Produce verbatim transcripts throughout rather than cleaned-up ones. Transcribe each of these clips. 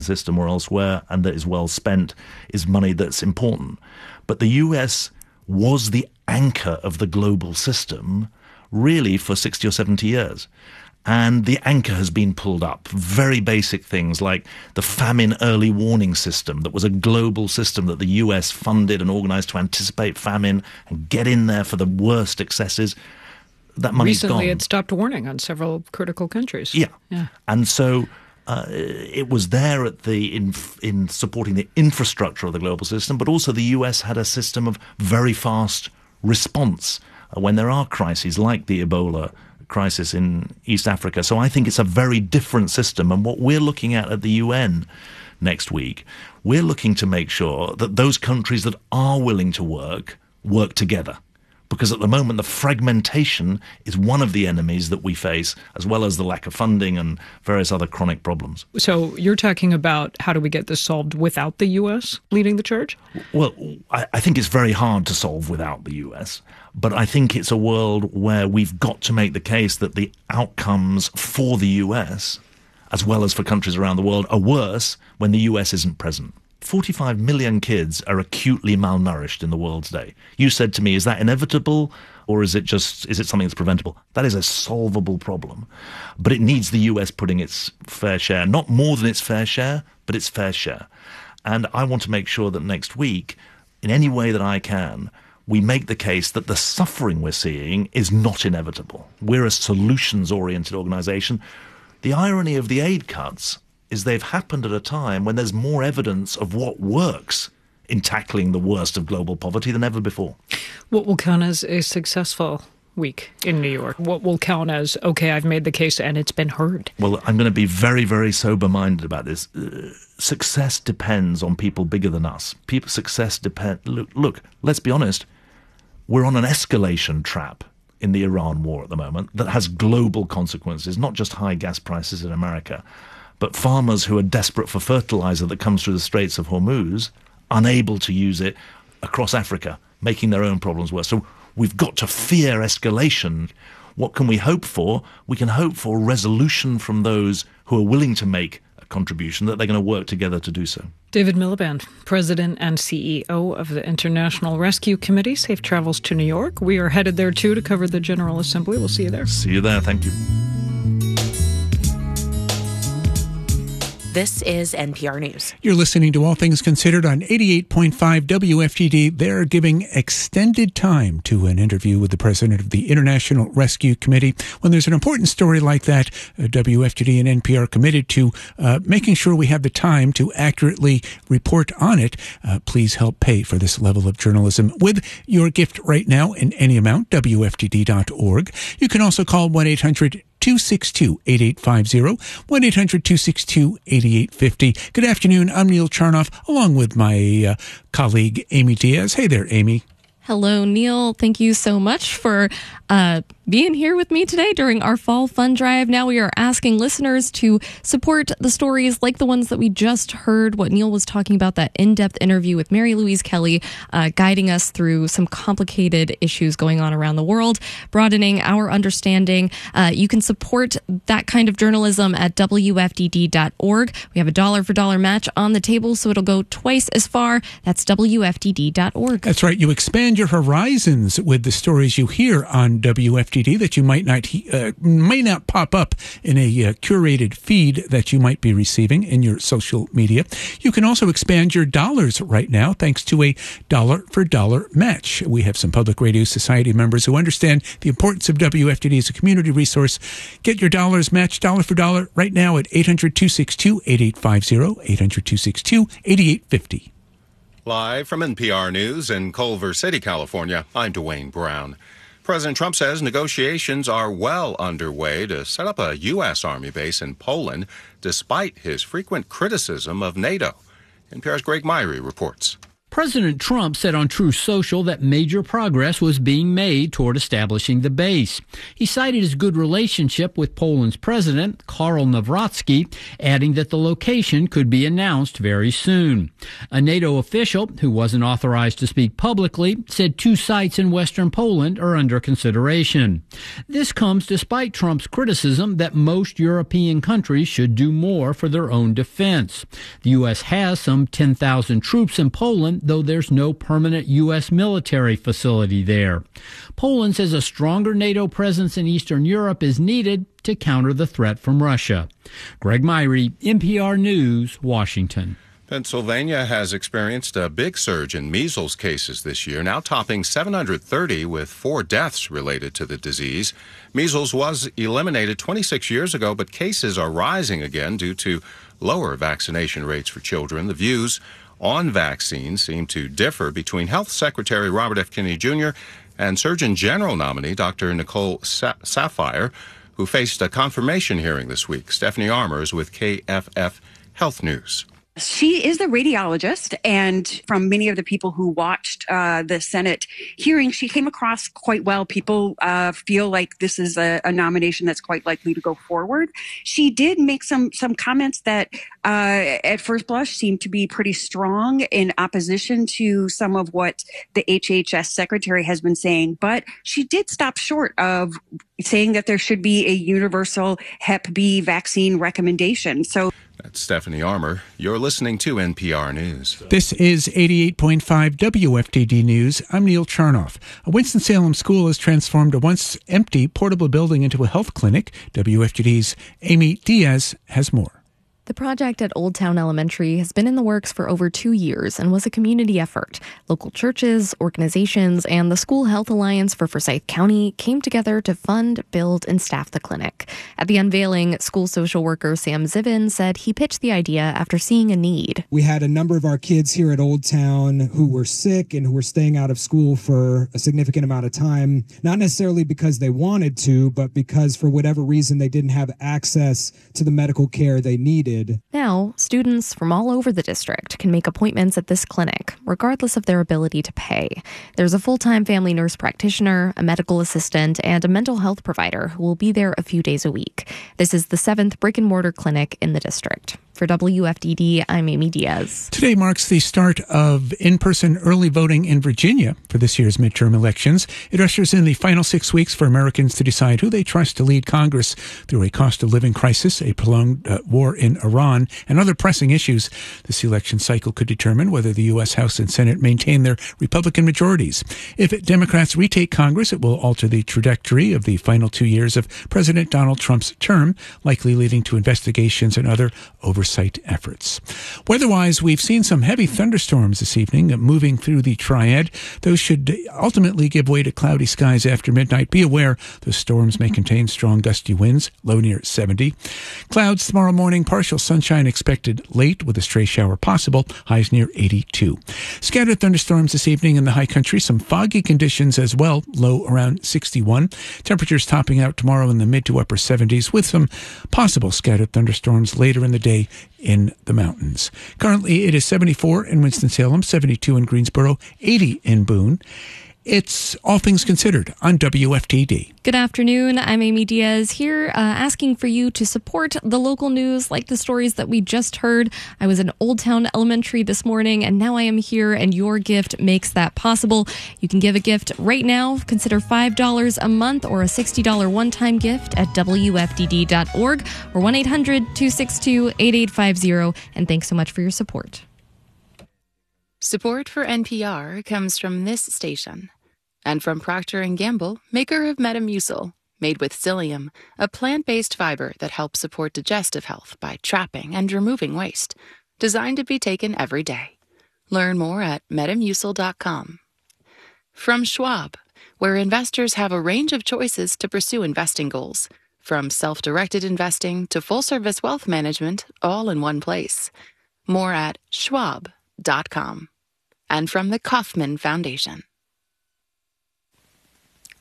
system or elsewhere and that is well spent is money that's important. But the U S was the anchor of the global system really for sixty or seventy years. And the anchor has been pulled up. Very basic things like the famine early warning system that was a global system that the U S funded and organized to anticipate famine and get in there for the worst excesses. That money's Recently, gone. it stopped warning on several critical countries. Yeah. yeah. And so uh, it was there at the in, in supporting the infrastructure of the global system, but also the U S had a system of very fast response uh, when there are crises like the Ebola crisis in East Africa. So I think it's a very different system. And what we're looking at at the U N next week, we're looking to make sure that those countries that are willing to work, work together. Because at the moment, the fragmentation is one of the enemies that we face, as well as the lack of funding and various other chronic problems. So you're talking about how do we get this solved without the U S leading the charge? Well, I, I think it's very hard to solve without the U S, but I think it's a world where we've got to make the case that the outcomes for the U S, as well as for countries around the world, are worse when the U S isn't present. forty-five million kids are acutely malnourished in the world today. You said to me, is that inevitable or is it just, is it something that's preventable? That is a solvable problem. But it needs the U S putting its fair share, not more than its fair share, but its fair share. And I want to make sure that next week, in any way that I can, we make the case that the suffering we're seeing is not inevitable. We're a solutions-oriented organization. The irony of the aid cuts is they've happened at a time when there's more evidence of what works in tackling the worst of global poverty than ever before. What will count as a successful week in New York? What will count as, okay, I've made the case and it's been heard? Well, I'm going to be very, very sober-minded about this. Uh, success depends on people bigger than us. People, success depend. Look, look, let's be honest. We're on an escalation trap in the Iran war at the moment that has global consequences, not just high gas prices in America, but farmers who are desperate for fertilizer that comes through the Straits of Hormuz, unable to use it across Africa, making their own problems worse. So we've got to fear escalation. What can we hope for? We can hope for resolution from those who are willing to make a contribution, that they're going to work together to do so. David Miliband, President and C E O of the International Rescue Committee. Safe travels to New York. We are headed there, too, to cover the General Assembly. We'll see you there. See you there. Thank you. This is N P R News. You're listening to All Things Considered on eighty-eight point five W F T D. They're giving extended time to an interview with the president of the International Rescue Committee. When there's an important story like that, uh, W F T D and N P R are committed to uh, making sure we have the time to accurately report on it. Uh, please help pay for this level of journalism with your gift right now in any amount, W F T D dot org. You can also call one eight hundred two six two eight eight five zero, one eight hundred two six two eight eight five zero. Good afternoon. I'm Neil Charnoff, along with my uh, colleague, Amy Diaz. Hey there, Amy. Hello, Neil. Thank you so much for uh, being here with me today during our Fall Fund Drive. Now we are asking listeners to support the stories like the ones that we just heard, what Neil was talking about, that in-depth interview with Mary Louise Kelly, uh, guiding us through some complicated issues going on around the world, broadening our understanding. Uh, you can support that kind of journalism at W F D D dot org. We have a dollar for dollar match on the table, so it'll go twice as far. That's W F D D dot org. That's right. You expand your horizons with the stories you hear on W F T D that you might not uh, may not pop up in a uh, curated feed that you might be receiving in your social media. You can also expand your dollars right now thanks to a dollar for dollar match. We have some Public Radio Society members who understand the importance of W F T D as a community resource. Get your dollars matched dollar for dollar right now at eight hundred two six two eight eight five zero, eight hundred two six two eight eight five zero. Live from N P R News in Culver City, California, I'm Dwayne Brown. President Trump says negotiations are well underway to set up a U S. Army base in Poland, despite his frequent criticism of NATO. N P R's Greg Myrie reports. President Trump said on Truth Social that major progress was being made toward establishing the base. He cited his good relationship with Poland's president, Karol Nawrocki, adding that the location could be announced very soon. A NATO official, who wasn't authorized to speak publicly, said two sites in western Poland are under consideration. This comes despite Trump's criticism that most European countries should do more for their own defense. The U S has some ten thousand troops in Poland, though there's no permanent U S military facility there. Poland says a stronger NATO presence in Eastern Europe is needed to counter the threat from Russia. Greg Myrie, N P R News, Washington. Pennsylvania has experienced a big surge in measles cases this year, now topping seven hundred thirty with four deaths related to the disease. Measles was eliminated twenty-six years ago, but cases are rising again due to lower vaccination rates for children. The views on vaccines seem to differ between Health Secretary Robert F. Kennedy Junior and Surgeon General nominee Doctor Nicole Sa- Saphier, who faced a confirmation hearing this week. Stephanie Armour is with K F F Health News. She is the radiologist, and from many of the people who watched uh, the Senate hearing, she came across quite well. People uh, feel like this is a, a nomination that's quite likely to go forward. She did make some some comments that uh, at first blush seemed to be pretty strong in opposition to some of what the H H S secretary has been saying, but she did stop short of saying that there should be a universal Hep B vaccine recommendation. So that's Stephanie Armour. You're listening to N P R News. This is eighty-eight point five W F T D News. I'm Neil Charnoff. A Winston-Salem school has transformed a once empty portable building into a health clinic. W F T D's Amy Diaz has more. The project at Old Town Elementary has been in the works for over two years and was a community effort. Local churches, organizations, and the School Health Alliance for Forsyth County came together to fund, build, and staff the clinic. At the unveiling, school social worker Sam Zivin said he pitched the idea after seeing a need. We had a number of our kids here at Old Town who were sick and who were staying out of school for a significant amount of time, not necessarily because they wanted to, but because for whatever reason they didn't have access to the medical care they needed. Now, students from all over the district can make appointments at this clinic, regardless of their ability to pay. There's a full-time family nurse practitioner, a medical assistant, and a mental health provider who will be there a few days a week. This is the seventh brick-and-mortar clinic in the district. For W F D D, I'm Amy Diaz. Today marks the start of in-person early voting in Virginia for this year's midterm elections. It ushers in the final six weeks for Americans to decide who they trust to lead Congress through a cost of living crisis, a prolonged uh, war in Iran, and other pressing issues. This election cycle could determine whether the U S House and Senate maintain their Republican majorities. If Democrats retake Congress, it will alter the trajectory of the final two years of President Donald Trump's term, likely leading to investigations and other oversight efforts. Weather-wise, we've seen some heavy thunderstorms this evening moving through the Triad. Those should ultimately give way to cloudy skies after midnight. Be aware the storms may contain strong gusty winds, low near seventy. Clouds tomorrow morning, partial sunshine expected late with a stray shower possible, highs near eighty-two. Scattered thunderstorms this evening in the high country, some foggy conditions as well, low around sixty-one. Temperatures topping out tomorrow in the mid to upper seventies with some possible scattered thunderstorms later in the day in the mountains. Currently, it is seventy-four in Winston-Salem, seventy-two in Greensboro, eighty in Boone. It's All Things Considered on W F T D. Good afternoon. I'm Amy Diaz here, uh, asking for you to support the local news like the stories that we just heard. I was in Old Town Elementary this morning, and now I am here, and your gift makes that possible. You can give a gift right now. Consider five dollars a month or a sixty dollars one-time gift at W F D D dot org or one eight hundred two six two eight eight five zero. And thanks so much for your support. Support for N P R comes from this station and from Procter and Gamble, maker of Metamucil, made with psyllium, a plant-based fiber that helps support digestive health by trapping and removing waste, designed to be taken every day. Learn more at metamucil dot com. From Schwab, where investors have a range of choices to pursue investing goals, from self-directed investing to full-service wealth management, all in one place. More at schwab dot com. And from the Kauffman Foundation.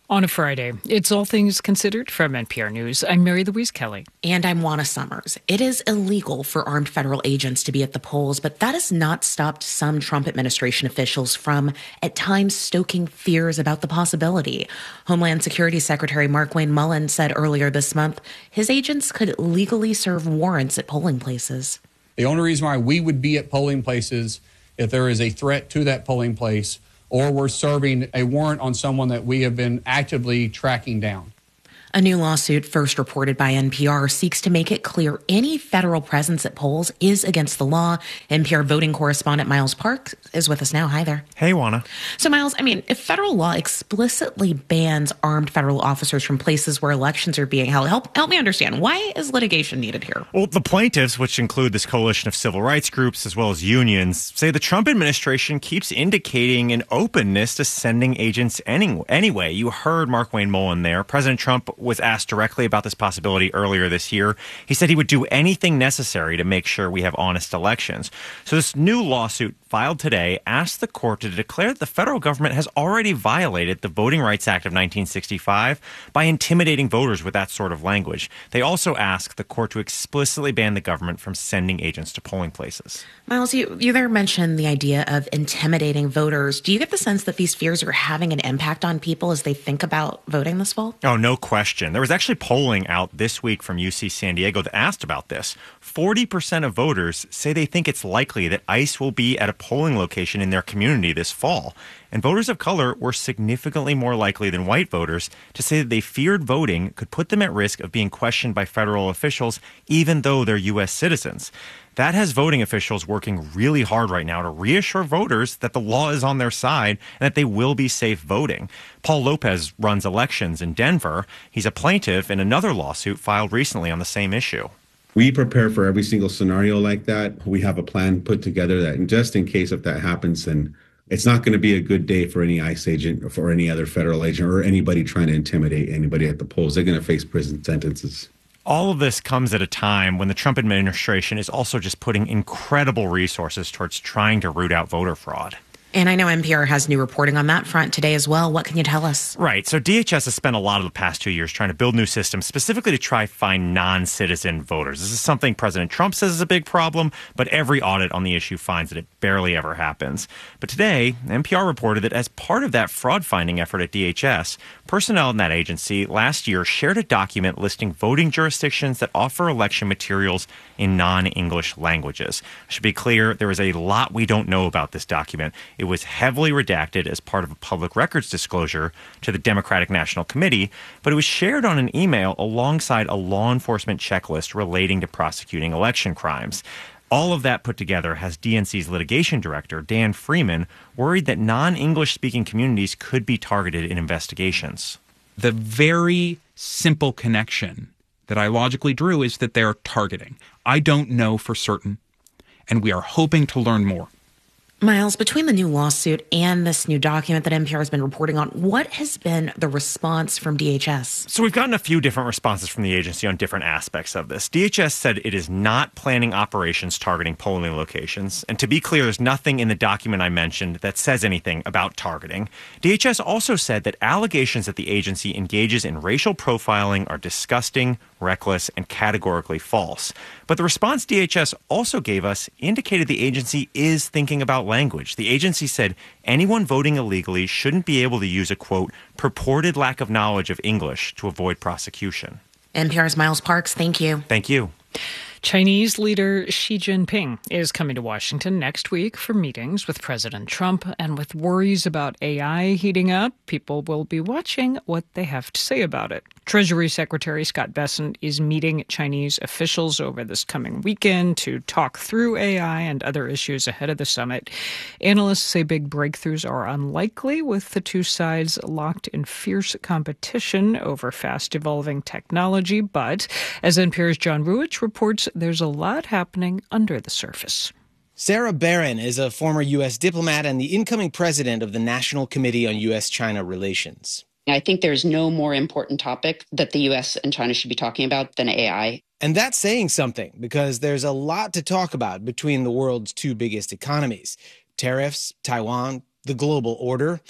On a Friday, it's All Things Considered from N P R News. I'm Mary Louise Kelly. And I'm Juana Summers. It is illegal for armed federal agents to be at the polls, but that has not stopped some Trump administration officials from, at times, stoking fears about the possibility. Homeland Security Secretary Markwayne Mullin said earlier this month his agents could legally serve warrants at polling places. The only reason why we would be at polling places if there is a threat to that polling place or we're serving a warrant on someone that we have been actively tracking down. A new lawsuit, first reported by N P R, seeks to make it clear any federal presence at polls is against the law. N P R voting correspondent Miles Parks is with us now. Hi there. Hey, Juana. So, Miles, I mean, if federal law explicitly bans armed federal officers from places where elections are being held, help help me understand, why is litigation needed here? Well, the plaintiffs, which include this coalition of civil rights groups as well as unions, say the Trump administration keeps indicating an openness to sending agents any, anyway. You heard Markwayne Mullin there. President Trump was asked directly about this possibility earlier this year. He said he would do anything necessary to make sure we have honest elections. So this new lawsuit filed today asked the court to declare that the federal government has already violated the Voting Rights Act of nineteen sixty-five by intimidating voters with that sort of language. They also asked the court to explicitly ban the government from sending agents to polling places. Miles, you, you there mentioned the idea of intimidating voters. Do you get the sense that these fears are having an impact on people as they think about voting this fall? Oh, no question. There was actually polling out this week from U C San Diego that asked about this. forty percent of voters say they think it's likely that ICE will be at a polling location in their community this fall. And voters of color were significantly more likely than white voters to say that they feared voting could put them at risk of being questioned by federal officials, even though they're U S citizens. That has voting officials working really hard right now to reassure voters that the law is on their side and that they will be safe voting. Paul Lopez runs elections in Denver. He's a plaintiff in another lawsuit filed recently on the same issue. We prepare for every single scenario like that. We have a plan put together that just in case if that happens, then it's not going to be a good day for any ICE agent or for any other federal agent or anybody trying to intimidate anybody at the polls. They're going to face prison sentences. All of this comes at a time when the Trump administration is also just putting incredible resources towards trying to root out voter fraud. And I know N P R has new reporting on that front today as well. What can you tell us? Right. So D H S has spent a lot of the past two years trying to build new systems specifically to try to find non-citizen voters. This is something President Trump says is a big problem, but every audit on the issue finds that it barely ever happens. But today, N P R reported that as part of that fraud-finding effort at D H S, personnel in that agency last year shared a document listing voting jurisdictions that offer election materials in non-English languages. I should be clear, there is a lot we don't know about this document. It was heavily redacted as part of a public records disclosure to the Democratic National Committee, but it was shared on an email alongside a law enforcement checklist relating to prosecuting election crimes. All of that put together has D N C's litigation director, Dan Freeman, worried that non-English speaking communities could be targeted in investigations. The very simple connection that I logically drew is that they're targeting. I don't know for certain, and we are hoping to learn more. Miles, between the new lawsuit and this new document that N P R has been reporting on, what has been the response from D H S? So we've gotten a few different responses from the agency on different aspects of this. D H S said it is not planning operations targeting polling locations. And to be clear, there's nothing in the document I mentioned that says anything about targeting. D H S also said that allegations that the agency engages in racial profiling are disgusting, reckless, and categorically false. But the response D H S also gave us indicated the agency is thinking about language. The agency said anyone voting illegally shouldn't be able to use a, quote, purported lack of knowledge of English to avoid prosecution. N P R's Miles Parks, thank you. Thank you. Chinese leader Xi Jinping is coming to Washington next week for meetings with President Trump, and with worries about A I heating up, people will be watching what they have to say about it. Treasury Secretary Scott Bessent is meeting Chinese officials over this coming weekend to talk through A I and other issues ahead of the summit. Analysts say big breakthroughs are unlikely, with the two sides locked in fierce competition over fast-evolving technology. But, as N P R's John Ruich reports, there's a lot happening under the surface. Sarah Barron is a former U S diplomat and the incoming president of the National Committee on U S China Relations. I think there's no more important topic that the U S and China should be talking about than A I. And that's saying something, because there's a lot to talk about between the world's two biggest economies: tariffs, Taiwan, the global order.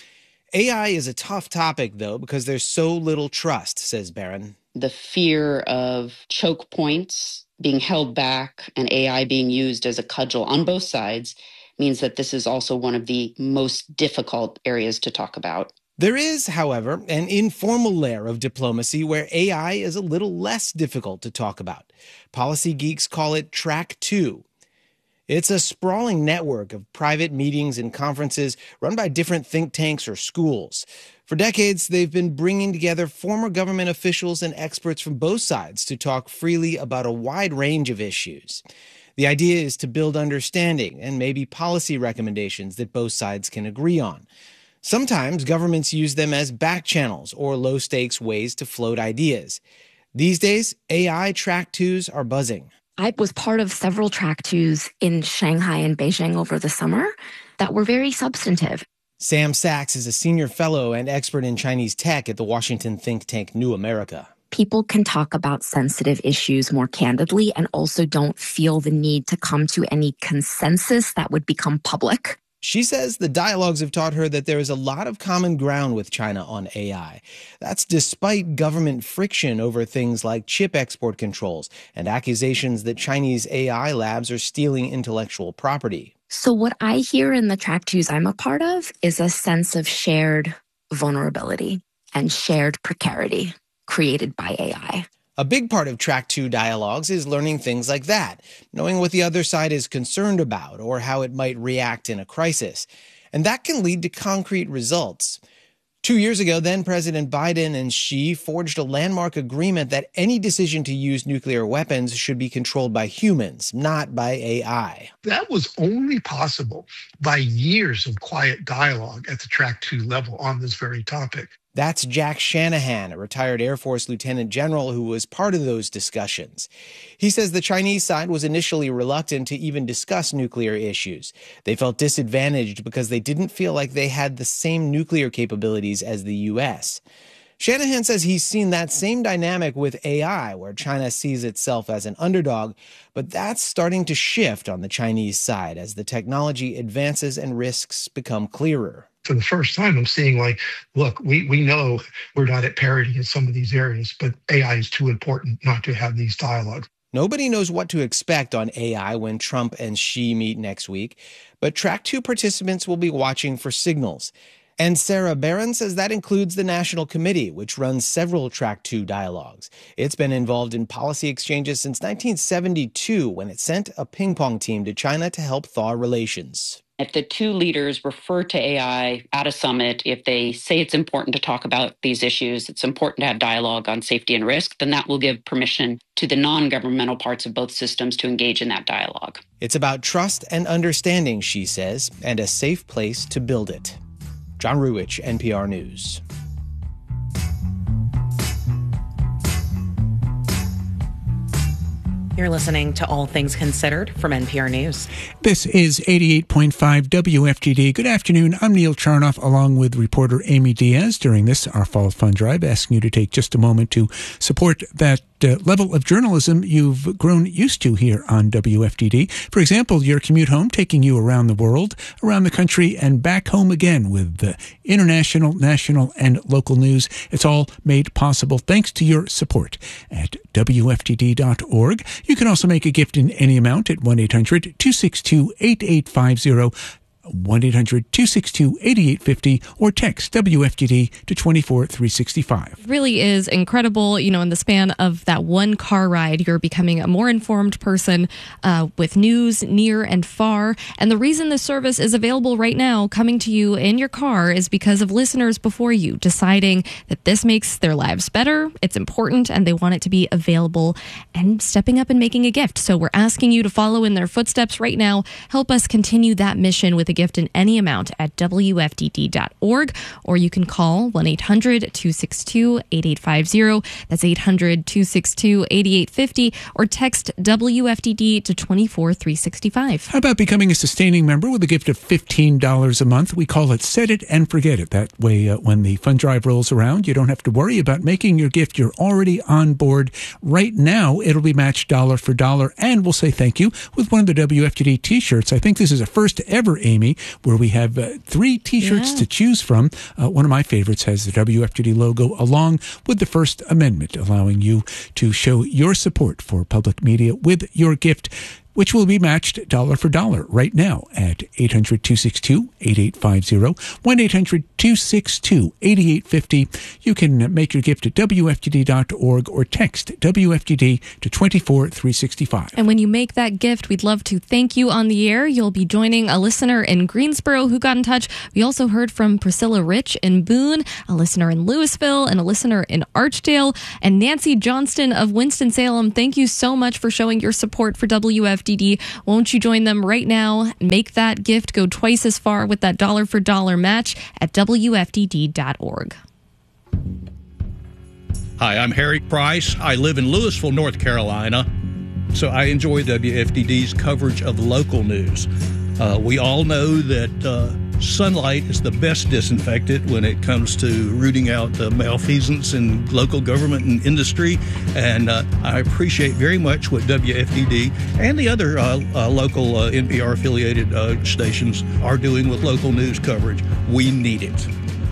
A I is a tough topic, though, because there's so little trust, says Barron. The fear of choke points being held back and A I being used as a cudgel on both sides means that this is also one of the most difficult areas to talk about. There is, however, an informal layer of diplomacy where A I is a little less difficult to talk about. Policy geeks call it Track two. It's a sprawling network of private meetings and conferences run by different think tanks or schools. For decades, they've been bringing together former government officials and experts from both sides to talk freely about a wide range of issues. The idea is to build understanding and maybe policy recommendations that both sides can agree on. Sometimes governments use them as back channels or low-stakes ways to float ideas. These days, A I Track twos are buzzing. I was part of several Track twos in Shanghai and Beijing over the summer that were very substantive. Sam Sachs is a senior fellow and expert in Chinese tech at the Washington think tank New America. People can talk about sensitive issues more candidly and also don't feel the need to come to any consensus that would become public. She says the dialogues have taught her that there is a lot of common ground with China on A I. That's despite government friction over things like chip export controls and accusations that Chinese A I labs are stealing intellectual property. So what I hear in the Track twos I'm a part of is a sense of shared vulnerability and shared precarity created by A I. A big part of Track two dialogues is learning things like that, knowing what the other side is concerned about or how it might react in a crisis. And that can lead to concrete results. Two years ago, then President Biden and Xi forged a landmark agreement that any decision to use nuclear weapons should be controlled by humans, not by A I. That was only possible by years of quiet dialogue at the Track two level on this very topic. That's Jack Shanahan, a retired Air Force lieutenant general who was part of those discussions. He says the Chinese side was initially reluctant to even discuss nuclear issues. They felt disadvantaged because they didn't feel like they had the same nuclear capabilities as the U S. Shanahan says he's seen that same dynamic with A I, where China sees itself as an underdog, but that's starting to shift on the Chinese side as the technology advances and risks become clearer. For the first time, I'm seeing like, look, we, we know we're not at parity in some of these areas, but A I is too important not to have these dialogues. Nobody knows what to expect on A I when Trump and Xi meet next week, but Track two participants will be watching for signals. And Sarah Barron says that includes the National Committee, which runs several Track two dialogues. It's been involved in policy exchanges since nineteen seventy-two, when it sent a ping-pong team to China to help thaw relations. If the two leaders refer to A I at a summit, if they say it's important to talk about these issues, it's important to have dialogue on safety and risk, then that will give permission to the non-governmental parts of both systems to engage in that dialogue. It's about trust and understanding, she says, and a safe place to build it. John Ruwich, N P R News. You're listening to All Things Considered from N P R News. This is eighty-eight point five W F T D. Good afternoon. I'm Neil Charnoff, along with reporter Amy Diaz. During this, our Fall Fund Drive, asking you to take just a moment to support that uh, level of journalism you've grown used to here on W F T D. For example, your commute home, taking you around the world, around the country, and back home again with uh, international, national, and local news. It's all made possible thanks to your support at W F T D dot org. You can also make a gift in any amount at one eight hundred two six two eight eight five zero, one eight hundred two six two eight eight five zero, or text W F T D to two four three six five. It really is incredible. You know, in the span of that one car ride, you're becoming a more informed person uh, with news near and far. And the reason this service is available right now, coming to you in your car, is because of listeners before you deciding that this makes their lives better, it's important, and they want it to be available, and stepping up and making a gift. So we're asking you to follow in their footsteps right now. Help us continue that mission with a gift in any amount at W F T D dot org, or you can call one eight hundred two six two eight eight five zero. That's eight hundred two six two eight eight five zero, or text W F T D to two four three six five. How about becoming a sustaining member with a gift of fifteen dollars a month? We call it Set It and Forget It. That way, uh, when the fund drive rolls around, you don't have to worry about making your gift. You're already on board. Right now, it'll be matched dollar for dollar, and we'll say thank you with one of the W F T D t-shirts. I think this is a first ever, Amy, Amy, where we have uh, three T-shirts Yeah. to choose from. Uh, one of my favorites has the W F T D logo along with the First Amendment, allowing you to show your support for public media with your gift, which will be matched dollar for dollar right now at eight hundred, two six two, eight eight five zero, one eight hundred, two six two, eight eight five zero. You can make your gift at W F T D dot org or text W F T D to two four three six five. And when you make that gift, we'd love to thank you on the air. You'll be joining a listener in Greensboro who got in touch. We also heard from Priscilla Rich in Boone, a listener in Louisville, and a listener in Archdale, and Nancy Johnston of Winston-Salem. Thank you so much for showing your support for W F T D. Won't you join them right now? Make that gift go twice as far with that dollar for dollar match at W F T D dot org. Hi, I'm Harry Price. I live in Louisville, North Carolina, so I enjoy W F T D's coverage of local news. Uh, we all know that uh, sunlight is the best disinfectant when it comes to rooting out uh, malfeasance in local government and industry, and uh, I appreciate very much what W F T D and the other uh, uh, local uh, N P R-affiliated uh, stations are doing with local news coverage. We need it.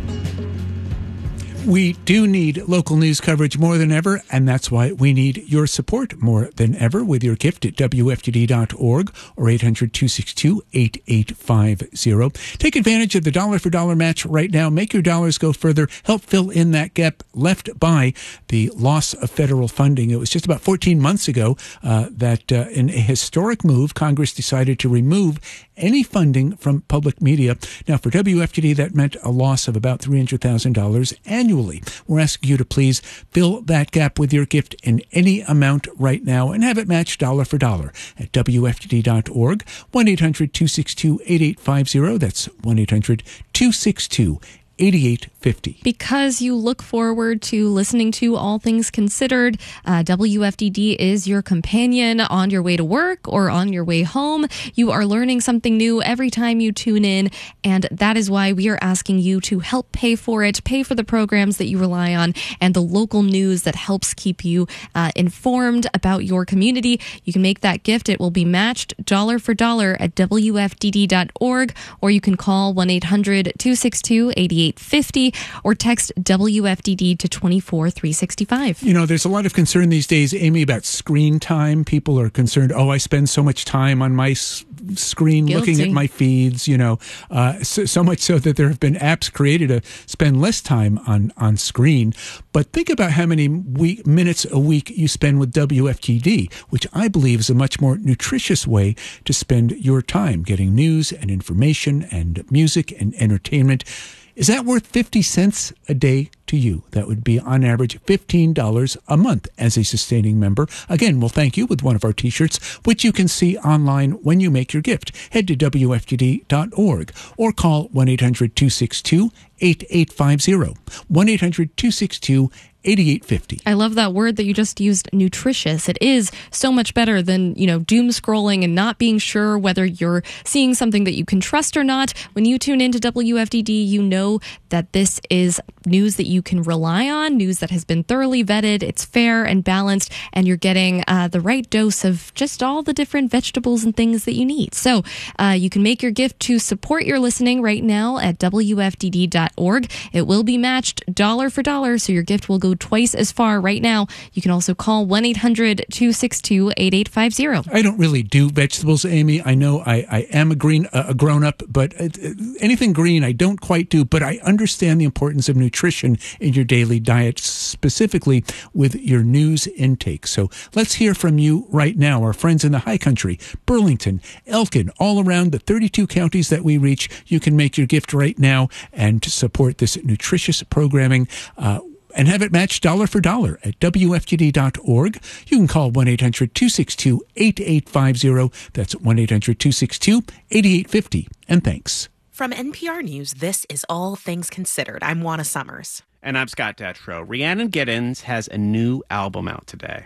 We do need local news coverage more than ever, and that's why we need your support more than ever with your gift at W F T D dot org or eight hundred, two six two, eight eight five zero. Take advantage of the dollar for dollar match right now. Make your dollars go further. Help fill in that gap left by the loss of federal funding. It was just about fourteen months ago uh, that uh, in a historic move, Congress decided to remove any funding from public media. Now, for W F T D, that meant a loss of about three hundred thousand dollars annually. We're asking you to please fill that gap with your gift in any amount right now and have it matched dollar for dollar at W F T D dot org, one eight hundred, two six two, eight eight five zero. That's one eight hundred, two six two, eight eight five zero. Because you look forward to listening to All Things Considered, uh, W F T D is your companion on your way to work or on your way home. You are learning something new every time you tune in, and that is why we are asking you to help pay for it, pay for the programs that you rely on, and the local news that helps keep you uh, informed about your community. You can make that gift. It will be matched dollar for dollar at W F T D dot org, or you can call one eight hundred, two six two, eight eight five zero or text W F D D to two four three six five. You know, there's a lot of concern these days, Amy, about screen time. People are concerned, oh, I spend so much time on my s- screen Guilty. looking at my feeds, you know, uh, so, so much so that there have been apps created to spend less time on, on screen. But think about how many week, minutes a week you spend with W F T D, which I believe is a much more nutritious way to spend your time getting news and information and music and entertainment. Is that worth fifty cents a day to you? That would be on average fifteen dollars a month as a sustaining member. Again, we'll thank you with one of our t-shirts, which you can see online when you make your gift. Head to W F T D dot org or call one eight hundred, two six two, eight eight five zero. one eight hundred, two six two, eight eight five zero. I love that word that you just used, nutritious. It is so much better than, you know, doom scrolling and not being sure whether you're seeing something that you can trust or not. When you tune into W F T D, you know that this is news that you can rely on, news that has been thoroughly vetted, it's fair and balanced, and you're getting uh, the right dose of just all the different vegetables and things that you need. So uh, you can make your gift to support your listening right now at W F T D dot org. It will be matched dollar for dollar, so your gift will go twice as far right now. You can also call one eight hundred, two six two, eight eight five zero. I don't really do vegetables, Amy. I know I, I am a green uh, a grown-up, but uh, anything green I don't quite do, but I understand the importance of nutrition in your daily diet, specifically with your news intake. So let's hear from you right now, our friends in the high country, Burlington, Elkin, all around the thirty-two counties that we reach. You can make your gift right now and support this nutritious programming uh, and have it matched dollar for dollar at W F T D dot org. You can call one eight hundred, two six two, eight eight five zero. That's one eight hundred, two six two, eight eight five zero. And thanks. From N P R News, this is All Things Considered. I'm Juana Summers. And I'm Scott Detrow. Rhiannon Giddens has a new album out today.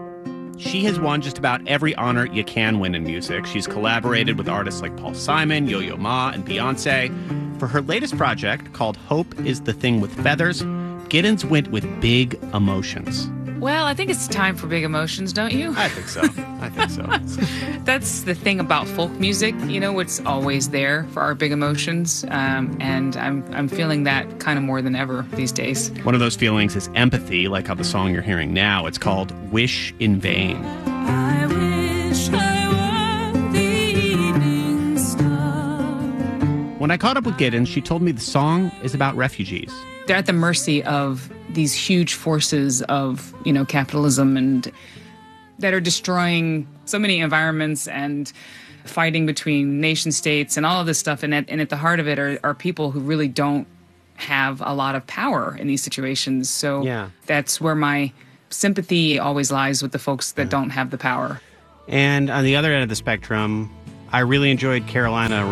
She has won just about every honor you can win in music. She's collaborated with artists like Paul Simon, Yo-Yo Ma, and Beyonce. For her latest project, called Hope is the Thing with Feathers, Giddens went with big emotions. Well, I think it's time for big emotions, don't you? I think so. I think so. That's the thing about folk music. You know, it's always there for our big emotions. Um, and I'm, I'm feeling that kind of more than ever these days. One of those feelings is empathy, like how the song you're hearing now, it's called Wish in Vain. I wish I were the evening star. When I caught up with Giddens, she told me the song is about refugees. They're at the mercy of these huge forces of, you know, capitalism and that are destroying so many environments and fighting between nation states and all of this stuff. And at, and at the heart of it are, are people who really don't have a lot of power in these situations. So yeah. That's where my sympathy always lies, with the folks that don't have the power. And on the other end of the spectrum, I really enjoyed Carolina